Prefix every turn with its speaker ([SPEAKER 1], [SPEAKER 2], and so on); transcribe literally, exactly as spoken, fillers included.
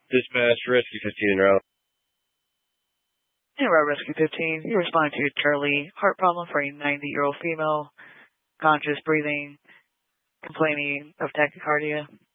[SPEAKER 1] Dispatch, Rescue fifteen en route.
[SPEAKER 2] En route, Rescue fifteen. You respond to Charlie. Heart problem for a ninety-year-old female. Conscious breathing. Complaining of tachycardia.